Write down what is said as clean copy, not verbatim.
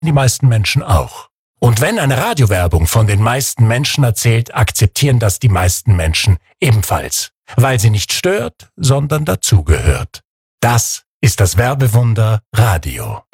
die meisten Menschen auch. Und wenn eine Radiowerbung von den meisten Menschen erzählt, akzeptieren das die meisten Menschen ebenfalls, weil sie nicht stört, sondern dazugehört. Das ist das Werbewunder Radio.